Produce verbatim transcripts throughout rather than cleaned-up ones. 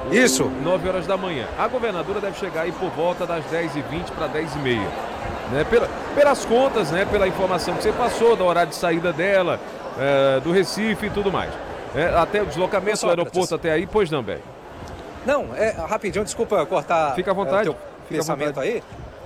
Isso. nove horas da manhã. A governadora deve chegar aí por volta das dez e vinte para dez e meia. Né? Pela, pelas contas, né? Pela informação que você passou, do horário de saída dela, é, do Recife e tudo mais. É, até o deslocamento do aeroporto até aí, pois não, Berg? Não, é rapidinho, desculpa cortar. Fica à vontade. É, o teu Fica pensamento aí.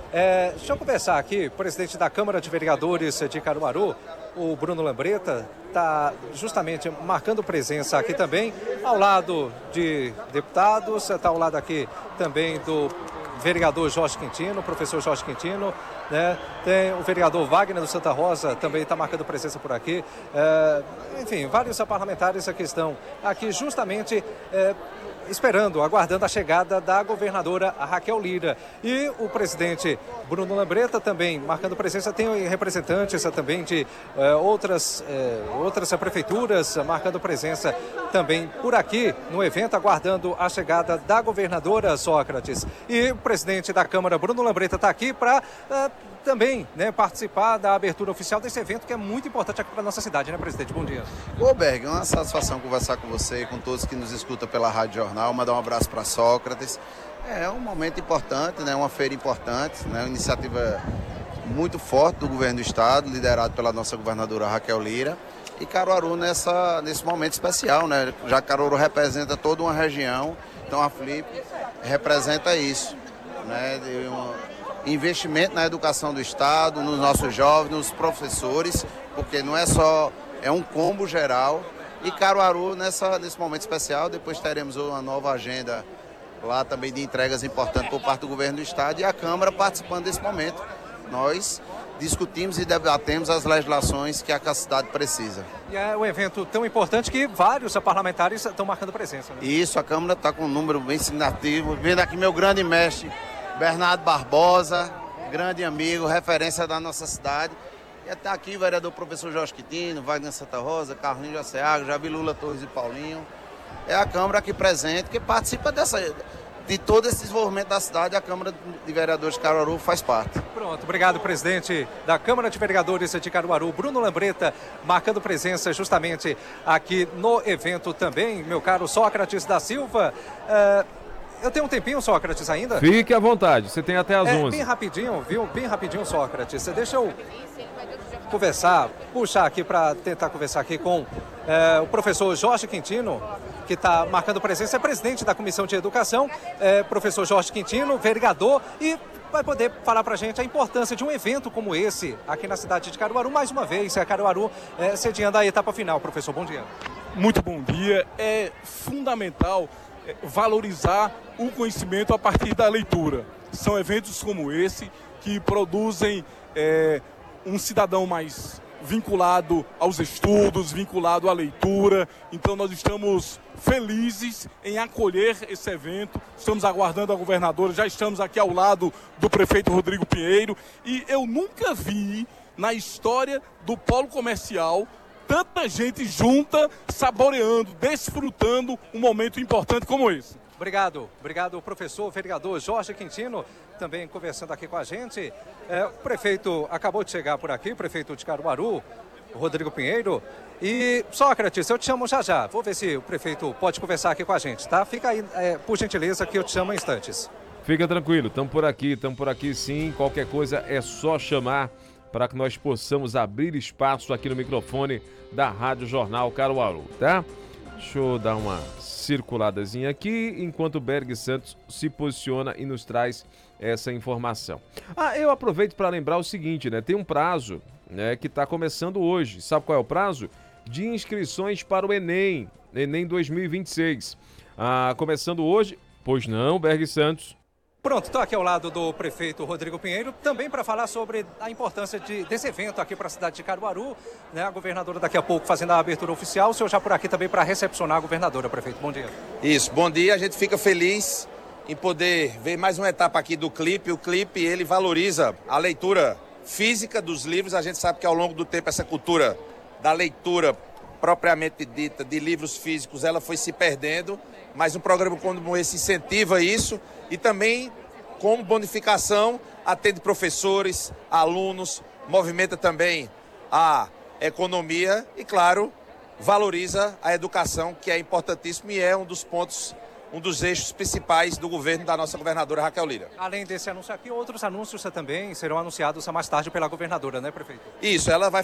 É, deixa eu conversar aqui, presidente da Câmara de Vereadores de Caruaru, o Bruno Lambreta, está justamente marcando presença aqui também, ao lado de deputados, está ao lado aqui também do vereador Jorge Quintino, professor Jorge Quintino, né? Tem o vereador Wagner do Santa Rosa, também está marcando presença por aqui. É, enfim, vários parlamentares que estão aqui justamente é, esperando, aguardando a chegada da governadora Raquel Lira. E o presidente Bruno Lambreta também marcando presença, tem representantes também de eh, outras, eh, outras prefeituras marcando presença também por aqui no evento, aguardando a chegada da governadora Sócrates. E o presidente da Câmara, Bruno Lambreta, está aqui para eh, também, né, participar da abertura oficial desse evento que é muito importante aqui para a nossa cidade, né, presidente? Bom dia. Ô, Berg, é uma satisfação conversar com você, com todos que nos escutam pela Rádio Jornal, mandar um abraço para Sócrates. É um momento importante, né, uma feira importante, né, uma iniciativa muito forte do governo do estado, liderado pela nossa governadora Raquel Lira. E Caruaru nessa, nesse momento especial, né, já Caruaru representa toda uma região, então a Flip representa isso, né, de um investimento na educação do estado, nos nossos jovens, nos professores, porque não é só, é um combo geral. E Caruaru nessa, nesse momento especial, depois teremos uma nova agenda lá também de entregas importantes por parte do governo do estado e a Câmara participando desse momento. Nós discutimos e debatemos as legislações que a cidade precisa. E é um evento tão importante que vários parlamentares estão marcando presença, né? Isso, a Câmara está com um número bem significativo. Vendo aqui meu grande mestre, Bernardo Barbosa, grande amigo, referência da nossa cidade. E está aqui o vereador professor Jorge Quintino, Wagner Santa Rosa, Carlinhos Jaceago, já vi Lula Torres e Paulinho. É a Câmara aqui presente, que participa dessa, de todo esse desenvolvimento da cidade, a Câmara de Vereadores de Caruaru faz parte. Pronto, obrigado, presidente da Câmara de Vereadores de Caruaru, Bruno Lambreta, marcando presença justamente aqui no evento também, meu caro Sócrates da Silva. Uh, eu tenho um tempinho, Sócrates, ainda? Fique à vontade, você tem até às é, onze. Bem rapidinho, viu? Bem rapidinho, Sócrates. Deixa eu conversar, puxar aqui para tentar conversar aqui com é, o professor Jorge Quintino, que está marcando presença, é presidente da Comissão de Educação, é, professor Jorge Quintino, vereador, e vai poder falar para a gente a importância de um evento como esse aqui na cidade de Caruaru. Mais uma vez, a Caruaru é, sediando a etapa final. Professor, bom dia. Muito bom dia. É fundamental valorizar o conhecimento a partir da leitura. São eventos como esse que produzem é, um cidadão mais vinculado aos estudos, vinculado à leitura. Então nós estamos felizes em acolher esse evento, estamos aguardando a governadora, já estamos aqui ao lado do prefeito Rodrigo Pinheiro e eu nunca vi na história do polo comercial tanta gente junta, saboreando, desfrutando um momento importante como esse. Obrigado, obrigado professor, vereador Jorge Quintino, também conversando aqui com a gente. É, o prefeito acabou de chegar por aqui, o prefeito de Caruaru, Rodrigo Pinheiro. E Sócrates, eu te chamo já já, vou ver se o prefeito pode conversar aqui com a gente, tá? Fica aí, é, por gentileza, que eu te chamo em instantes. Fica tranquilo, estamos por aqui, estamos por aqui sim, qualquer coisa é só chamar para que nós possamos abrir espaço aqui no microfone da Rádio Jornal Caruaru, tá? Deixa eu dar uma circuladazinha aqui, enquanto o Berg Santos se posiciona e nos traz essa informação. Ah, eu aproveito para lembrar o seguinte, né? Tem um prazo, né, que está começando hoje. Sabe qual é o prazo? De inscrições para o Enem, Enem dois mil e vinte e seis. Ah, começando hoje, pois não, Berg Santos? Pronto, estou aqui ao lado do prefeito Rodrigo Pinheiro, também para falar sobre a importância de, desse evento aqui para a cidade de Caruaru, né? A governadora daqui a pouco fazendo a abertura oficial, o senhor já por aqui também para recepcionar a governadora, prefeito. Bom dia. Isso, bom dia, a gente fica feliz em poder ver mais uma etapa aqui do clipe. O clipe, ele valoriza a leitura física dos livros, a gente sabe que ao longo do tempo essa cultura da leitura propriamente dita de livros físicos, ela foi se perdendo, mas um programa como esse incentiva isso e também, como bonificação, atende professores, alunos, movimenta também a economia e, claro, valoriza a educação, que é importantíssimo e é um dos pontos um dos eixos principais do governo da nossa governadora Raquel Lira. Além desse anúncio aqui, outros anúncios também serão anunciados mais tarde pela governadora, né, prefeito? Isso, ela vai